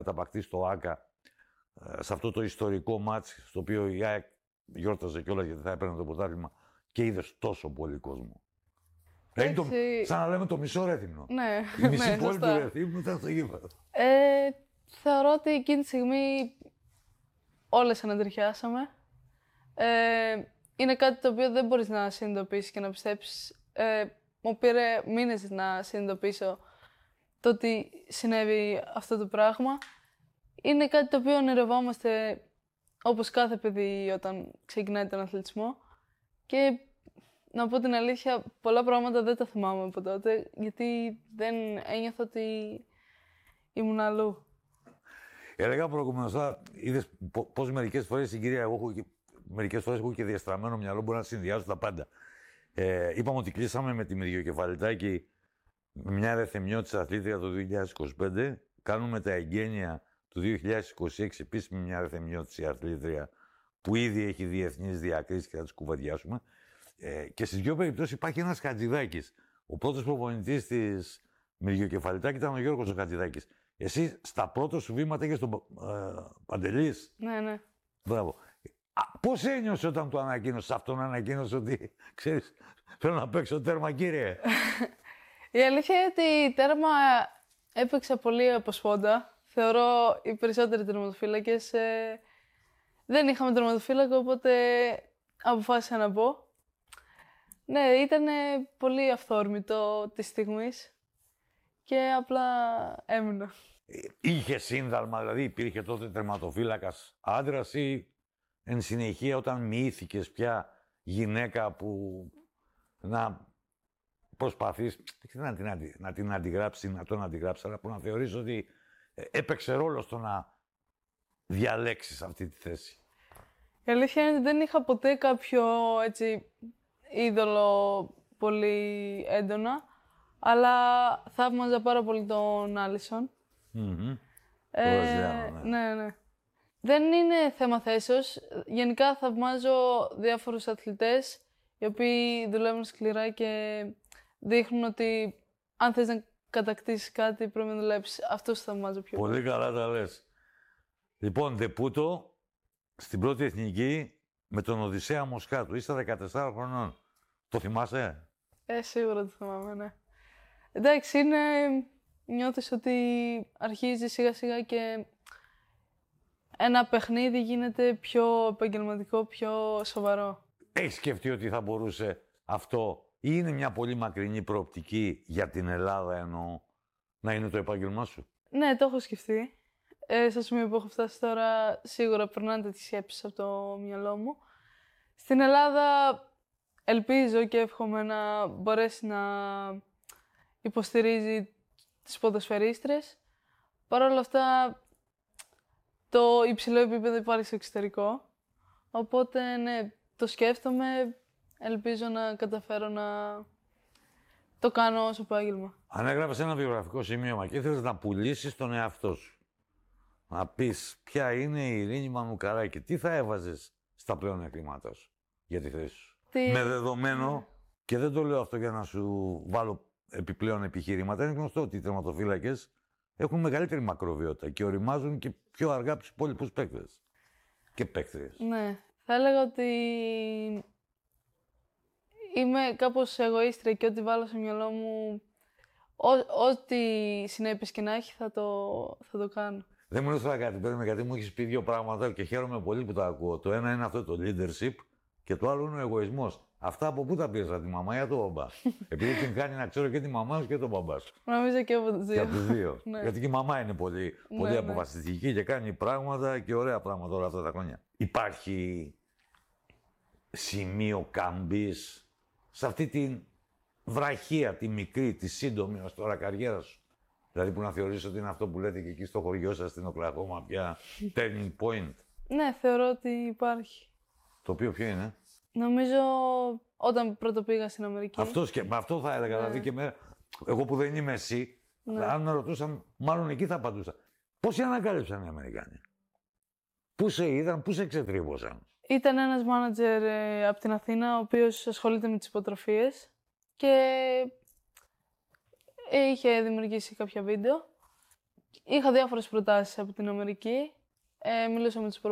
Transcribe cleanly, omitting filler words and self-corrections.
μεταπακτεί στο ΆΚΑ, σε αυτό το ιστορικό μάτς, στο οποίο η ΑΕΚ γιόρταζε κιόλας γιατί θα έπαιρνε το πρωτάθλημα και είδες τόσο πολύ κόσμο. Δηλαδή, σαν να λέμε το μισό Ρέθυμνο. Ναι, η μισή ναι, πόλη του σωστά. Ρέθυμνου ήταν στο γήπεδο. Θεωρώ ότι εκείνη τη στιγμή όλες ανατριχιάσαμε. Είναι κάτι το οποίο δεν μπορείς να συνειδητοποιήσεις και να πιστέψεις. Μου πήρε μήνες να συνειδητοποιήσω το ότι συνέβη αυτό το πράγμα. Είναι κάτι το οποίο ονειρευόμαστε όπως κάθε παιδί όταν ξεκινάει τον αθλητισμό. Και να πω την αλήθεια, πολλά πράγματα δεν τα θυμάμαι από τότε, γιατί δεν ένιωθα ότι ήμουν αλλού. Έλεγα προηγουμένως, είδες πώς μερικές φορές, συγκυρία, μερικές φορές έχω και διαστραμμένο μυαλό, μπορεί να συνδυάζω τα πάντα. Είπαμε ότι κλείσαμε με τη Μυριοκεφαλιτάκη μια ερεθεμιώτησα αθλήτρια το 2025. Κάνουμε τα εγγένεια του 2026 επίσης με μια ερεθεμιώτησα αθλήτρια που ήδη έχει διεθνείς διακρίσεις και θα τις κουβεντιάσουμε. Και στις δύο περιπτώσεις υπάρχει ένας Χατζηδάκης. Ο πρώτος προπονητής της Μυριοκεφαλιτάκη ήταν ο Γιώργος ο Χατζηδάκης. Εσύ στα πρώτα σου βήματα είχες τον Παντελής. Ναι. Μπράβο. Πώς ένιωσε όταν του ανακοίνωσε αυτόν, ανακοίνωσε ότι, ξέρεις, θέλω να παίξω τέρμα, κύριε. Η αλήθεια είναι ότι τέρμα έπαιξα πολύ από σπόντα. Θεωρώ οι περισσότεροι τερματοφύλακες δεν είχαμε τερματοφύλακο, οπότε αποφάσισα να μπω. Ναι, ήταν πολύ αυθόρμητο της στιγμής και απλά έμεινα. Είχε σύνδαλμα, δηλαδή υπήρχε τότε τερματοφύλακας άντρας ή εν συνεχεία όταν μοιήθηκες πια γυναίκα που να προσπαθείς να την αντιγράψεις, να τον αντιγράψεις, αλλά που να θεωρείς ότι έπαιξε ρόλο στο να διαλέξεις αυτή τη θέση. Η αλήθεια είναι ότι δεν είχα ποτέ κάποιο έτσι είδωλο πολύ έντονα, αλλά θαύμαζα πάρα πολύ τον Άλισον. Ναι. Δεν είναι θέμα θέσεως. Γενικά θαυμάζω διάφορους αθλητές οι οποίοι δουλεύουν σκληρά και δείχνουν ότι αν θες να κατακτήσεις κάτι πρέπει να δουλέψεις. Αυτός θαυμάζω πιο πολύ. Πολύ καλά τα λες. Λοιπόν, ντεπούτο στην πρώτη εθνική με τον Οδυσσέα Μοσχάτου. Είσαι 14 χρονών. Το θυμάσαι? Σίγουρα το θυμάμαι, ναι. Εντάξει, νιώθεις ότι αρχίζει σιγά σιγά και ένα παιχνίδι γίνεται πιο επαγγελματικό, πιο σοβαρό. Έχεις σκεφτεί ότι θα μπορούσε αυτό ή είναι μια πολύ μακρινή προοπτική για την Ελλάδα εννοώ να είναι το επάγγελμά σου? Ναι, το έχω σκεφτεί. Στο σημείο που έχω φτάσει τώρα σίγουρα περνάνε τις σκέψεις από το μυαλό μου. Στην Ελλάδα ελπίζω και εύχομαι να μπορέσει να υποστηρίζει τις ποδοσφαιρίστρες. Παρ' όλα αυτά, το υψηλό επίπεδο υπάρχει στο εξωτερικό. Οπότε, ναι, το σκέφτομαι. Ελπίζω να καταφέρω να το κάνω ως επάγγελμα. Αν έγραφες ένα βιογραφικό σημείωμα και ήθελες να πουλήσεις τον εαυτό σου, να πεις ποια είναι η Ειρήνη Μανουκαράκη, τι θα έβαζες στα πλεονεκτήματά σου για τη θέση σου? Με δεδομένο, και δεν το λέω αυτό για να σου βάλω επιπλέον επιχειρήματα, είναι γνωστό ότι οι τερματοφύλακες έχουν μεγαλύτερη μακροβιότητα και οριμάζουν και πιο αργά από τους υπόλοιπους παίκτες και παίκτριες. Ναι, θα έλεγα ότι είμαι κάπως εγωίστρια και ό,τι βάλω στο μυαλό μου, ό,τι συνέπειες και να έχει θα το κάνω. Δεν μου λες τώρα κάτι, παίρνουμε, γιατί μου έχεις πει δύο πράγματα και χαίρομαι πολύ που τα ακούω. Το ένα είναι αυτό το leadership και το άλλο είναι ο εγωισμός. Αυτά από πού τα πήρες, από τη μαμά ή από τον μπαμπά? Επειδή την κάνει να ξέρω και τη μαμά σου και τον μπαμπά σου. Νομίζω και από τους δύο. Και από τους δύο. Ναι. Γιατί και η μαμά είναι πολύ αποφασιστική και κάνει πράγματα και ωραία πράγματα όλα αυτά τα χρόνια. Υπάρχει σημείο καμπής σε αυτή τη βραχία, τη μικρή, τη σύντομη ως τώρα καριέρα σου? Δηλαδή που να θεωρείς ότι είναι αυτό που λέτε και εκεί στο χωριό σας στην Οκλαχώμα πια turning point? Ναι, θεωρώ ότι υπάρχει. Το οποίο ποιο είναι? Νομίζω όταν πρώτο πήγα στην Αμερική. Με αυτό θα έλεγα, δηλαδή και εγώ που δεν είμαι εσύ, αν με ρωτούσαν, μάλλον εκεί θα απαντούσα. Πώς σε ανακάλυψαν οι Αμερικάνοι? Πού σε είδαν, πού σε ξετρίβωσαν? Ήταν ένας μάνατζερ από την Αθήνα, ο οποίος ασχολείται με τις υποτροφίες και είχε δημιουργήσει κάποια βίντεο είχα διάφορες προτάσεις από την Αμερική. Μίλησα με τους